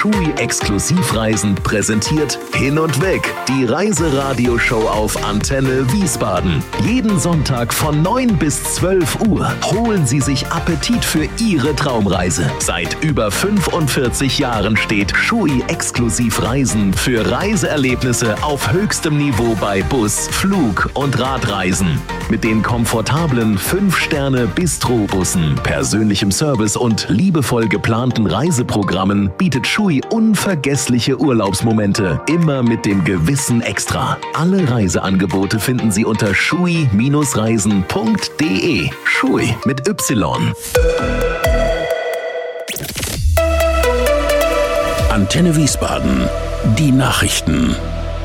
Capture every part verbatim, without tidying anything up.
TUI Exklusivreisen präsentiert Hin und Weg, die Reiseradioshow auf Antenne Wiesbaden. Jeden Sonntag von neun bis zwölf Uhr holen Sie sich Appetit für Ihre Traumreise. Seit über fünfundvierzig Jahren steht TUI Exklusivreisen für Reiseerlebnisse auf höchstem Niveau bei Bus, Flug und Radreisen. Mit den komfortablen fünf Sterne Bistro-Bussen, persönlichem Service und liebevoll geplanten Reiseprogrammen bietet TUI unvergessliche Urlaubsmomente, immer mit dem gewissen Extra. Alle Reiseangebote finden Sie unter tui Reisen punkt de. TUI mit Y. Antenne Wiesbaden. Die Nachrichten.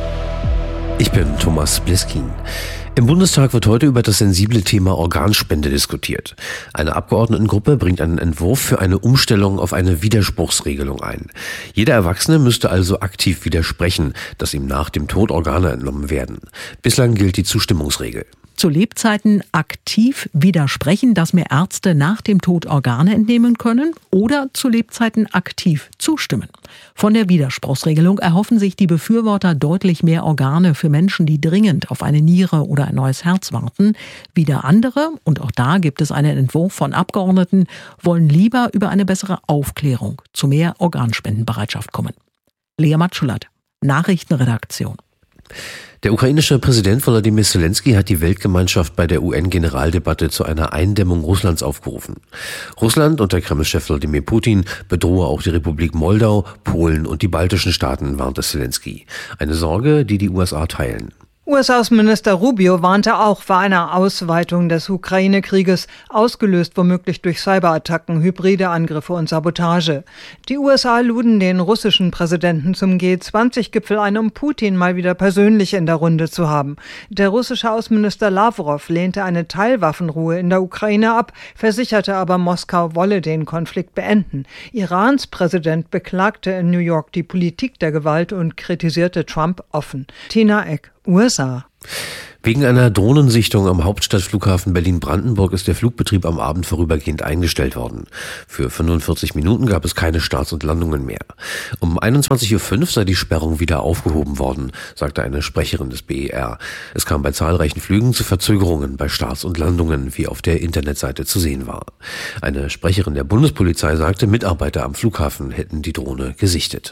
Ich bin Thomas Bliskin. Im Bundestag wird heute über das sensible Thema Organspende diskutiert. Eine Abgeordnetengruppe bringt einen Entwurf für eine Umstellung auf eine Widerspruchsregelung ein. Jeder Erwachsene müsste also aktiv widersprechen, dass ihm nach dem Tod Organe entnommen werden. Bislang gilt die Zustimmungsregel. Zu Lebzeiten aktiv widersprechen, dass mir Ärzte nach dem Tod Organe entnehmen können, oder zu Lebzeiten aktiv zustimmen. Von der Widerspruchsregelung erhoffen sich die Befürworter deutlich mehr Organe für Menschen, die dringend auf eine Niere oder ein neues Herz warten. Wieder andere, und auch da gibt es einen Entwurf von Abgeordneten, wollen lieber über eine bessere Aufklärung zu mehr Organspendenbereitschaft kommen. Lea Matschulat, Nachrichtenredaktion. Der ukrainische Präsident Volodymyr Zelensky hat die Weltgemeinschaft bei der U N-Generaldebatte zu einer Eindämmung Russlands aufgerufen. Russland und der Kreml-Chef Wladimir Putin bedrohe auch die Republik Moldau, Polen und die baltischen Staaten, warnte Zelensky. Eine Sorge, die die U S A teilen. U S-Außenminister Rubio warnte auch vor einer Ausweitung des Ukraine-Krieges, ausgelöst womöglich durch Cyberattacken, hybride Angriffe und Sabotage. Die U S A luden den russischen Präsidenten zum G zwanzig Gipfel ein, um Putin mal wieder persönlich in der Runde zu haben. Der russische Außenminister Lavrov lehnte eine Teilwaffenruhe in der Ukraine ab, versicherte aber, Moskau wolle den Konflikt beenden. Irans Präsident beklagte in New York die Politik der Gewalt und kritisierte Trump offen. Tina Eck, U S A. Wegen einer Drohnensichtung am Hauptstadtflughafen Berlin-Brandenburg ist der Flugbetrieb am Abend vorübergehend eingestellt worden. Für fünfundvierzig Minuten gab es keine Starts und Landungen mehr. Um einundzwanzig Uhr fünf sei die Sperrung wieder aufgehoben worden, sagte eine Sprecherin des B E R. Es kam bei zahlreichen Flügen zu Verzögerungen bei Starts und Landungen, wie auf der Internetseite zu sehen war. Eine Sprecherin der Bundespolizei sagte, Mitarbeiter am Flughafen hätten die Drohne gesichtet.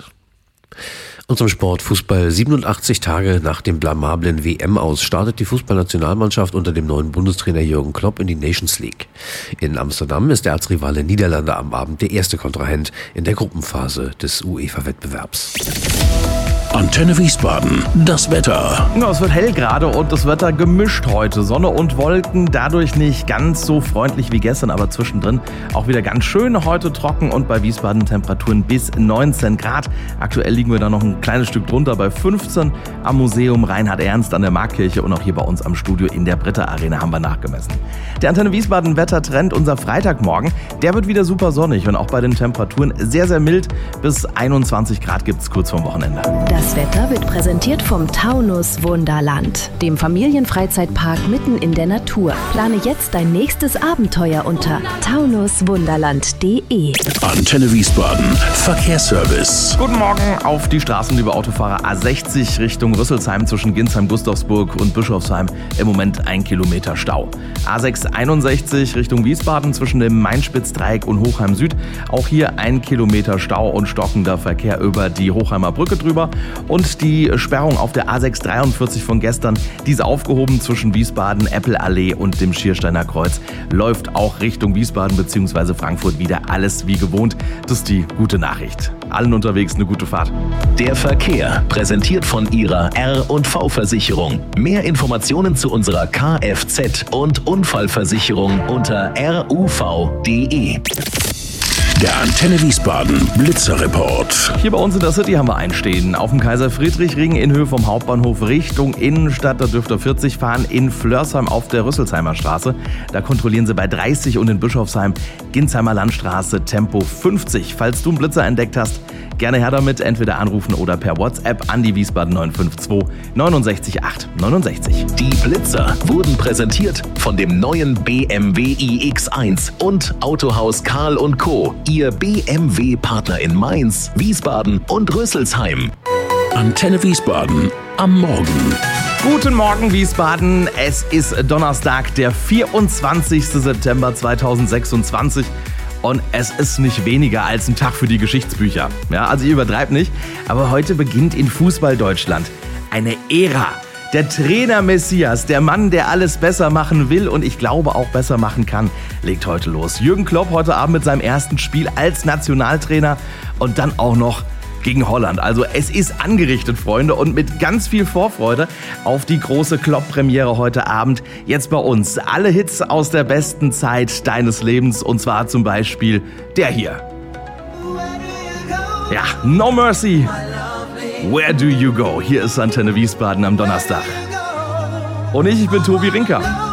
Und zum Sport. Fußball. siebenundachtzig Tage nach dem blamablen W M-Aus startet die Fußballnationalmannschaft unter dem neuen Bundestrainer Jürgen Klopp in die Nations League. In Amsterdam ist der Erzrivale Niederlande am Abend der erste Kontrahent in der Gruppenphase des UEFA-Wettbewerbs. Antenne Wiesbaden, das Wetter. Ja, es wird hell gerade und das Wetter gemischt heute. Sonne und Wolken, dadurch nicht ganz so freundlich wie gestern, aber zwischendrin auch wieder ganz schön. Heute trocken und bei Wiesbaden Temperaturen bis neunzehn Grad. Aktuell liegen wir da noch ein kleines Stück drunter bei fünfzehn am Museum Reinhard Ernst an der Marktkirche und auch hier bei uns am Studio in der Britta Arena haben wir nachgemessen. Der Antenne Wiesbaden Wettertrend, unser Freitagmorgen, der wird wieder super sonnig und auch bei den Temperaturen sehr, sehr mild. Bis einundzwanzig Grad gibt es kurz vorm Wochenende. Das Wetter wird präsentiert vom Taunus Wunderland, dem Familienfreizeitpark mitten in der Natur. Plane jetzt dein nächstes Abenteuer unter taunus wunderland punkt de. Antenne Wiesbaden, Verkehrsservice. Guten Morgen auf die Straßen, liebe Autofahrer. A sechzig Richtung Rüsselsheim zwischen Ginsheim, Gustavsburg und Bischofsheim. Im Moment ein Kilometer Stau. A sechs einundsechzig Richtung Wiesbaden zwischen dem Mainspitzdreieck und Hochheim Süd. Auch hier ein Kilometer Stau und stockender Verkehr über die Hochheimer Brücke drüber. Und die Sperrung auf der A sechs dreiundvierzig von gestern, die ist aufgehoben zwischen Wiesbaden, Eppelallee und dem Schiersteiner Kreuz. Läuft auch Richtung Wiesbaden bzw. Frankfurt wieder alles wie gewohnt. Das ist die gute Nachricht. Allen unterwegs eine gute Fahrt. Der Verkehr, präsentiert von Ihrer R und V-Versicherung. Mehr Informationen zu unserer Kfz- und Unfallversicherung unter r u v punkt de. Der Antenne Wiesbaden Blitzerreport. Hier bei uns in der City haben wir einstehen. Auf dem Kaiser-Friedrich-Ring in Höhe vom Hauptbahnhof Richtung Innenstadt, da dürft ihr vierzig fahren. In Flörsheim auf der Rüsselsheimer Straße, da kontrollieren sie bei dreißig und in Bischofsheim, Ginsheimer Landstraße, Tempo fünfzig. Falls du einen Blitzer entdeckt hast, Gerne her damit, entweder anrufen oder per WhatsApp an die Wiesbaden neun fünf zwei neun sechs acht neun sechs. Die Blitzer wurden präsentiert von dem neuen B M W i X eins und Autohaus Karl und Co., Ihr B M W-Partner in Mainz, Wiesbaden und Rüsselsheim. Antenne Wiesbaden am Morgen. Guten Morgen Wiesbaden, es ist Donnerstag, der vierundzwanzigster September zweitausendsechsundzwanzig und es ist nicht weniger als ein Tag für die Geschichtsbücher. Ja, also ich übertreibe nicht, aber heute beginnt in Fußball-Deutschland eine Ära. Der Trainer-Messias, der Mann, der alles besser machen will und ich glaube auch besser machen kann, legt heute los. Jürgen Klopp heute Abend mit seinem ersten Spiel als Nationaltrainer und dann auch noch gegen Holland. Also es ist angerichtet, Freunde, und mit ganz viel Vorfreude auf die große Klopp-Premiere heute Abend. Jetzt bei uns alle Hits aus der besten Zeit deines Lebens und zwar zum Beispiel der hier. Ja, No Mercy. Where do you go? Hier ist Antenne Wiesbaden am Donnerstag. Und ich, ich bin Tobi Rinker.